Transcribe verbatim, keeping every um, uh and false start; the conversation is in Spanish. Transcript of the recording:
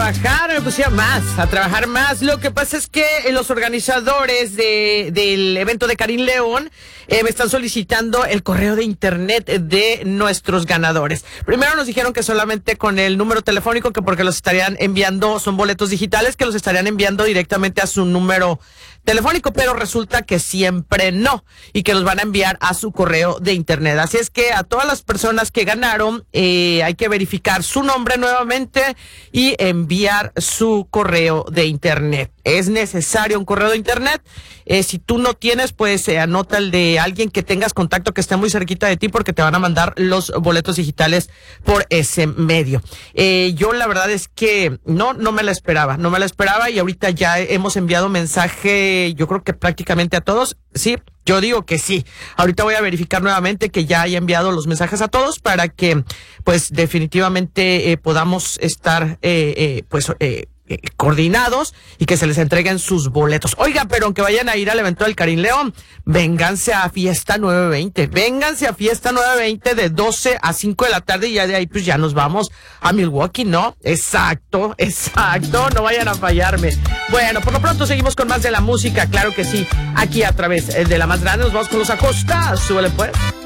trabajar, me puse a más, a trabajar más. Lo que pasa es que los organizadores de, del evento de Karim León eh, me están solicitando el correo de internet de nuestros ganadores. Primero nos dijeron que solamente con el número telefónico, que porque los estarían enviando, son boletos digitales, que los estarían enviando directamente a su número telefónico, pero resulta que siempre no, y que los van a enviar a su correo de internet. Así es que a todas las personas que ganaron, eh, hay que verificar su nombre nuevamente y enviar su correo de internet. Es necesario un correo de internet. Eh, si tú no tienes, pues eh, anota el de alguien que tengas contacto que esté muy cerquita de ti, porque te van a mandar los boletos digitales por ese medio. Eh, yo la verdad es que no, no me la esperaba, no me la esperaba y ahorita ya hemos enviado mensaje, yo creo que prácticamente a todos. Sí, yo digo que sí. Ahorita voy a verificar nuevamente que ya haya enviado los mensajes a todos para que, pues, definitivamente eh, podamos estar, eh, eh, pues, eh, eh, coordinados y que se les entreguen sus boletos. Oiga, pero aunque vayan a ir al evento del Karim León, vénganse a Fiesta nueve veinte. Vénganse a Fiesta nueve veinte de doce a cinco de la tarde y ya de ahí, pues, ya nos vamos a Milwaukee, ¿no? Exacto, exacto. No vayan a fallarme. Bueno, por lo pronto seguimos con más de la música, claro que sí, aquí a través de La Más Grande. Nos vamos con los Acosta. Súbele pues.